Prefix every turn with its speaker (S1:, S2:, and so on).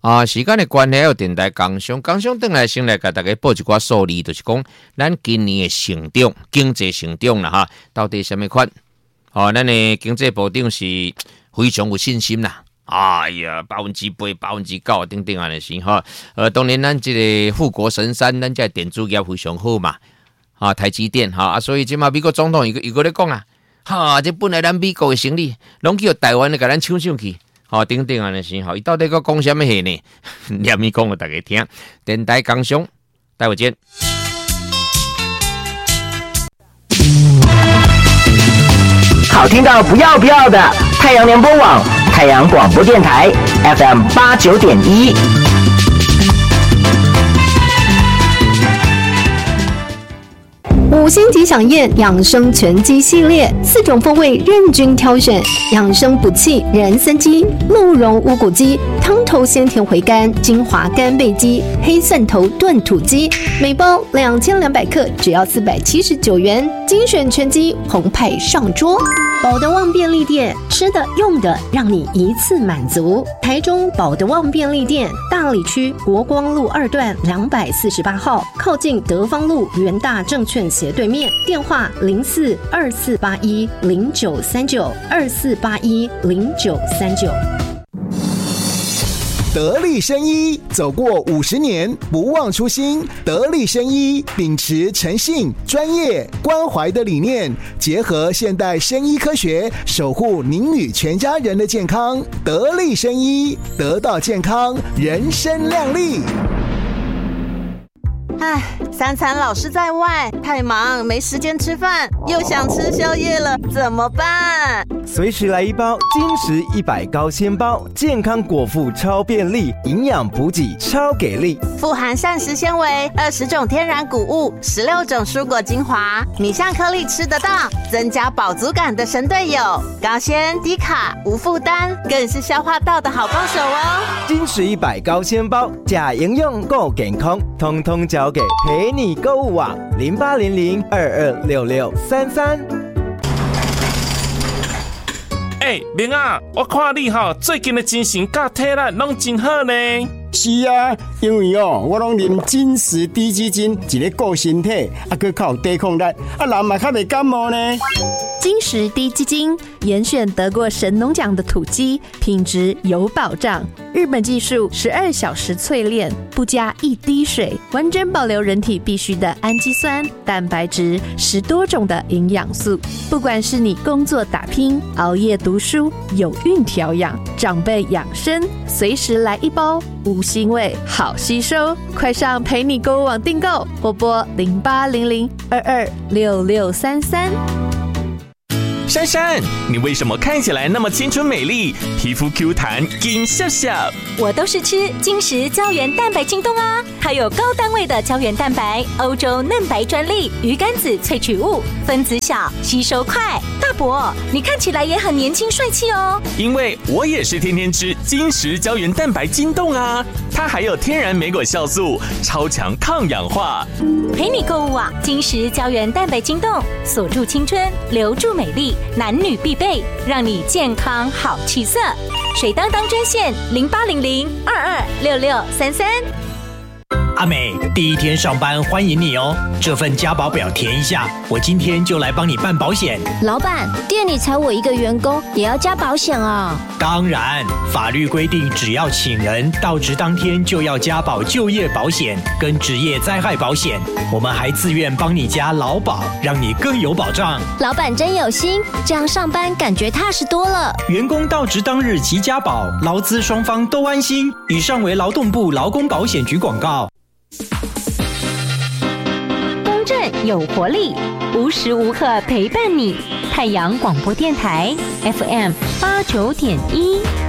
S1: 时间的关系，有电台工商转来先来给大家报一寡数字，就是讲咱今年的成长，经济成长啦哈，到底什么款？咱的经济部长是非常有信心啦。哎呀，8%、9%等等安尼是哈。当然咱这个富国神山，咱这电子业非常好嘛。台积电所以即马美国总统伊个咧讲这本来咱美国的生意，拢叫台湾的甲咱抢上去。等等安尼是伊到底个讲什么戏呢？念咪讲给大家听。电台工商，待会见。
S2: 好听到不要的，太阳联播网、太阳广播电台 FM89.1。
S3: 5星级享宴养生全鸡系列，4种风味任君挑选，养生补气人参鸡、鹿茸乌骨鸡、汤头鲜甜回甘精华干贝鸡、黑蒜头炖土鸡，每包2200克，只要479元，精选全鸡澎湃上桌。保德旺便利店，吃的用的让你一次满足。台中保德旺便利店，大里区国光路2段248号，靠近德芳路元大证券斜对面，电话04-2481-0939，2481-0939。
S4: 得力生医走过50年，不忘初心。得力生医秉持诚信、专业、关怀的理念，结合现代生医科学，守护您与全家人的健康。得力生医，得到健康，人生亮丽。
S5: 3餐老是在外，太忙没时间吃饭，又想吃宵夜了，怎么办？
S6: 随时来一包金石100高纤包，健康果腹超便利，营养补给超给力，
S5: 富含膳食纤维、20种天然谷物、16种蔬果精华，米香颗粒吃得到，增加饱足感的神队友，高纤低卡无负担，更是消化道的好帮手哦。
S6: 金石100高纤包，假营养够健康，通通交给陪你购物网0800226633。
S7: 明啊，我看你最近的精神甲体力拢真好呢。
S8: 是啊，因为我拢啉金石低基金，一个顾身体，还靠有抵抗力，人嘛较袂感冒呢。
S9: 金石低基金严选得过神农奖的土鸡，品质有保障。日本技术12小时淬炼，不加一滴水，完整保留人体必需的氨基酸、蛋白质，10多种的营养素。不管是你工作打拼、熬夜读书、有孕调养、长辈养生，随时来一包，5腥味好吸收。快上陪你购物网订购，或拨0800226633。
S7: 珊珊，你为什么看起来那么青春美丽，皮肤 Q 弹金笑笑？
S10: 我都是吃金石胶原蛋白晶冻啊，它有高单位的胶原蛋白，欧洲嫩白专利，鱼肝子萃取物，分子小，吸收快。大伯，你看起来也很年轻帅气哦。
S7: 因为我也是天天吃金石胶原蛋白晶冻啊，它还有天然莓果酵素，超强抗氧化。
S10: 陪你购物网，金石胶原蛋白晶冻，锁住青春，留住美丽。男女必备，让你健康好气色。水当当专线0800226633。
S11: 阿美，第一天上班欢迎你哦，这份加保表填一下，我今天就来帮你办保险。
S12: 老板，店里才我一个员工，也要加保险啊？
S11: 当然，法律规定只要请人到职当天就要加保就业保险跟职业灾害保险，我们还自愿帮你加劳保，让你更有保障。
S12: 老板真有心，这样上班感觉踏实多了。
S11: 员工到职当日即加保，劳资双方都安心。以上为劳动部劳工保险局广告。
S10: 公正有活力，无时无刻陪伴你。太阳广播电台 FM89.1。